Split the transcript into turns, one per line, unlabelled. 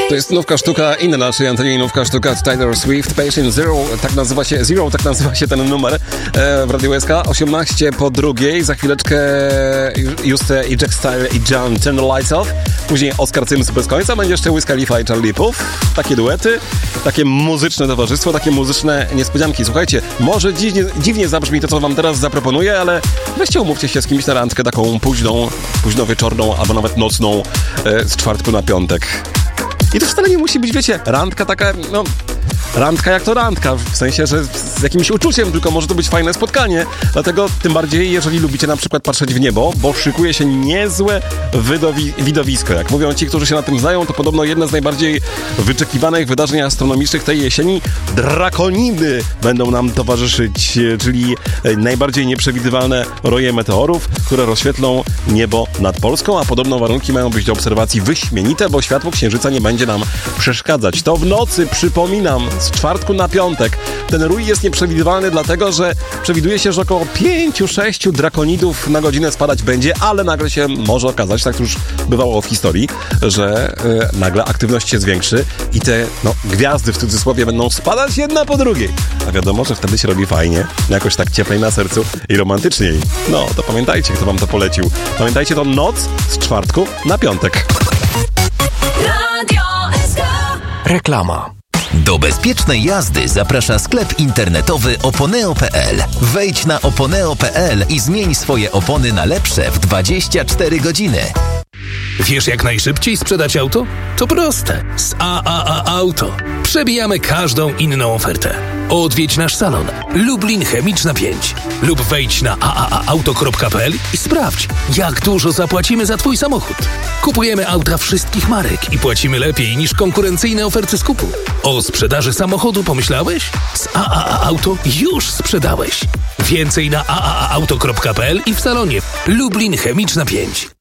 To jest nówka sztuka, inna, czyli Antoni nówka sztuka Taylor Swift, Patient Zero, tak nazywa się ten numer w Radio SK, 18 po drugiej, za chwileczkę Juste i Jack Style i John Turn the Lights Off, później Oscar Sims bez końca, będzie jeszcze Wiz Khalifa i Charlie Puth, takie duety, takie muzyczne towarzystwo, takie muzyczne niespodzianki. Słuchajcie, może dziwnie zabrzmi to, co wam teraz zaproponuję, ale weźcie umówcie się z kimś na randkę taką późno wieczorną albo nawet nocną z czwartku na piątek. I to wcale nie musi być, wiecie, randka taka, randka jak to randka, w sensie, że z jakimś uczuciem, tylko może to być fajne spotkanie. Dlatego tym bardziej, jeżeli lubicie na przykład patrzeć w niebo, bo szykuje się niezłe widowisko. Jak mówią ci, którzy się na tym znają, to podobno jedne z najbardziej wyczekiwanych wydarzeń astronomicznych tej jesieni. Drakonidy będą nam towarzyszyć, czyli najbardziej nieprzewidywalne roje meteorów, które rozświetlą niebo nad Polską, a podobno warunki mają być do obserwacji wyśmienite, bo światło księżyca nie będzie nam przeszkadzać. To w nocy, przypominam, z czwartku na piątek. Ten rój jest nieprzewidywalny, dlatego że przewiduje się, że około 5-6 drakonidów na godzinę spadać będzie, ale nagle się może okazać, tak już bywało w historii, że nagle aktywność się zwiększy i te gwiazdy w cudzysłowie będą spadać jedna po drugiej. A wiadomo, że wtedy się robi fajnie, jakoś tak cieplej na sercu i romantyczniej. No, to pamiętajcie, kto wam to polecił. Pamiętajcie, to noc z czwartku na piątek.
Radio SK.
Reklama.
Do bezpiecznej jazdy zaprasza sklep internetowy oponeo.pl. Wejdź na oponeo.pl i zmień swoje opony na lepsze w 24 godziny.
Wiesz, jak najszybciej sprzedać auto? To proste. Z AAA Auto. Przebijamy każdą inną ofertę. Odwiedź nasz salon Lublin Chemiczna 5 lub wejdź na aaauto.pl i sprawdź, jak dużo zapłacimy za Twój samochód. Kupujemy auta wszystkich marek i płacimy lepiej niż konkurencyjne oferty skupu. O sprzedaży samochodu pomyślałeś? Z AAA Auto już sprzedałeś. Więcej na aaauto.pl i w salonie Lublin Chemiczna 5.